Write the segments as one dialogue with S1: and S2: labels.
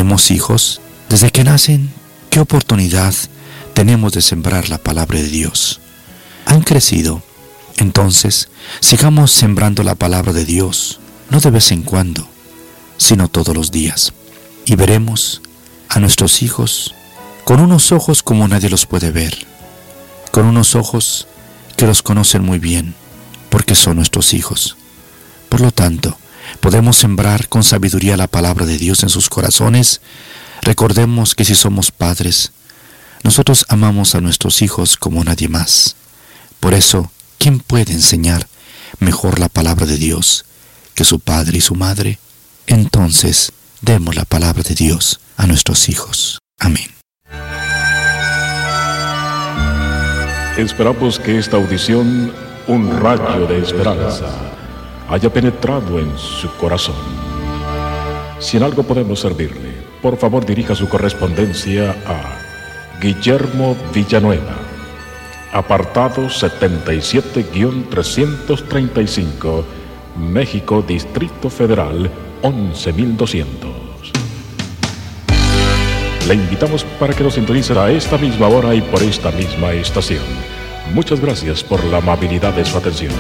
S1: somos hijos, desde que nacen, ¿qué oportunidad tenemos de sembrar la palabra de Dios? ¿Han crecido? Entonces, sigamos sembrando la palabra de Dios, no de vez en cuando, sino todos los días. Y veremos a nuestros hijos con unos ojos como nadie los puede ver, con unos ojos que los conocen muy bien, porque son nuestros hijos. Por lo tanto, podemos sembrar con sabiduría la palabra de Dios en sus corazones. Recordemos que si somos padres, nosotros amamos a nuestros hijos como nadie más. Por eso, ¿quién puede enseñar mejor la palabra de Dios que su padre y su madre? Entonces, demos la palabra de Dios a nuestros hijos. Amén.
S2: Esperamos que esta audición, un rayo de esperanza, haya penetrado en su corazón. Si en algo podemos servirle, por favor dirija su correspondencia a Guillermo Villanueva, apartado 77-335, México, Distrito Federal, 11200. Le invitamos para que nos sintonice a esta misma hora y por esta misma estación. Muchas gracias por la amabilidad de su atención.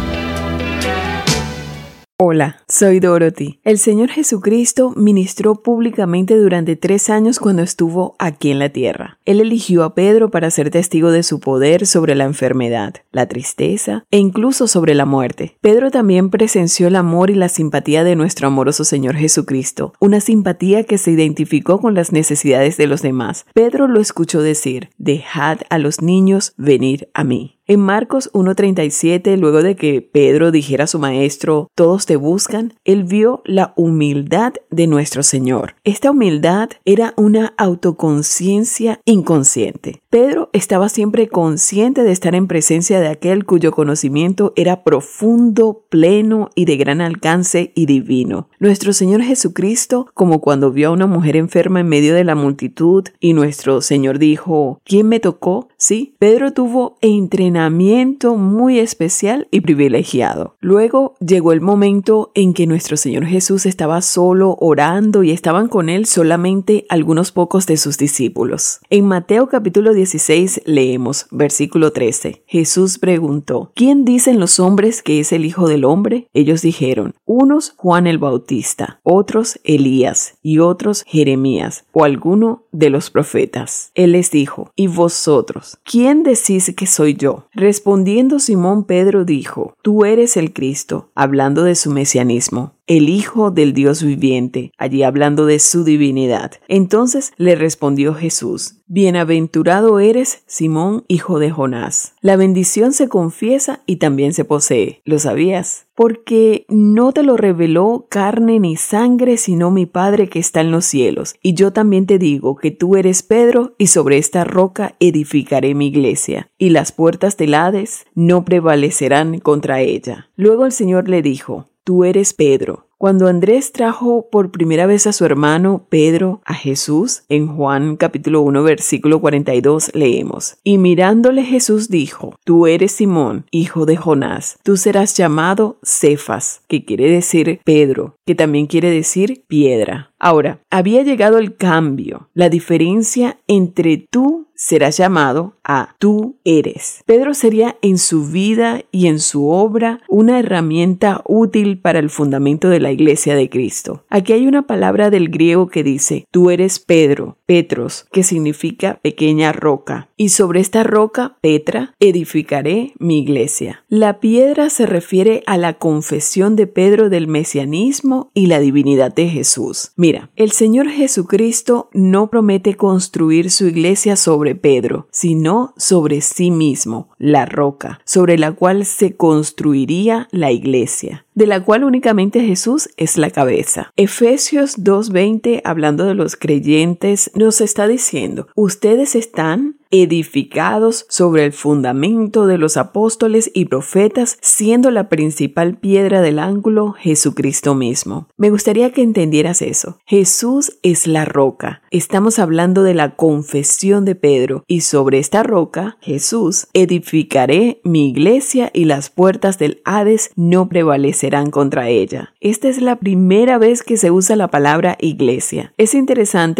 S3: Hola, soy Dorothy. El Señor Jesucristo ministró públicamente durante 3 años cuando estuvo aquí en la tierra. Él eligió a Pedro para ser testigo de su poder sobre la enfermedad, la tristeza e incluso sobre la muerte. Pedro también presenció el amor y la simpatía de nuestro amoroso Señor Jesucristo, una simpatía que se identificó con las necesidades de los demás. Pedro lo escuchó decir: «Dejad a los niños venir a mí». En Marcos 1:37, luego de que Pedro dijera a su maestro, «Todos te buscan», él vio la humildad de nuestro Señor. Esta humildad era una autoconciencia inconsciente. Pedro estaba siempre consciente de estar en presencia de aquel cuyo conocimiento era profundo, pleno y de gran alcance y divino. Nuestro Señor Jesucristo, como cuando vio a una mujer enferma en medio de la multitud y nuestro Señor dijo, «¿Quién me tocó?». Sí, Pedro tuvo entrenamiento muy especial y privilegiado. Luego llegó el momento en que nuestro Señor Jesús estaba solo orando y estaban con él solamente algunos pocos de sus discípulos. En Mateo capítulo 16 leemos, versículo 13. Jesús preguntó, ¿quién dicen los hombres que es el Hijo del Hombre? Ellos dijeron, unos Juan el Bautista, otros Elías y otros Jeremías o alguno de los profetas. Él les dijo, ¿y vosotros? ¿Quién decís que soy yo? Respondiendo Simón Pedro dijo, tú eres el Cristo, hablando de su mesianismo, el Hijo del Dios viviente, allí hablando de su divinidad. Entonces le respondió Jesús, bienaventurado eres, Simón, hijo de Jonás. La bendición se confiesa y también se posee. ¿Lo sabías? Porque no te lo reveló carne ni sangre, sino mi Padre que está en los cielos. Y yo también te digo que tú eres Pedro, y sobre esta roca edificaré mi iglesia, y las puertas del Hades no prevalecerán contra ella. Luego el Señor le dijo, tú eres Pedro. Cuando Andrés trajo por primera vez a su hermano Pedro a Jesús, en Juan capítulo 1 versículo 42 leemos, y mirándole Jesús dijo, tú eres Simón, hijo de Jonás, tú serás llamado Cefas, que quiere decir Pedro, que también quiere decir piedra. Ahora, había llegado el cambio, la diferencia entre tú serás llamado a tú eres. Pedro sería en su vida y en su obra una herramienta útil para el fundamento de la iglesia de Cristo. Aquí hay una palabra del griego que dice, tú eres Pedro, Petros, que significa pequeña roca. Y sobre esta roca, Petra, edificaré mi iglesia. La piedra se refiere a la confesión de Pedro del mesianismo y la divinidad de Jesús. Mira, el Señor Jesucristo no promete construir su iglesia sobre Pedro, sino sobre sí mismo, la roca, sobre la cual se construiría la iglesia, de la cual únicamente Jesús es la cabeza. Efesios 2:20, hablando de los creyentes, nos está diciendo, ustedes están edificados sobre el fundamento de los apóstoles y profetas, siendo la principal piedra del ángulo Jesucristo mismo. Me gustaría que entendieras eso. Jesús es la roca. Estamos hablando de la confesión de Pedro, y sobre esta roca, Jesús, edificaré mi iglesia y las puertas del Hades no prevalecerán contra ella. Esta es la primera vez que se usa la palabra iglesia. Es interesante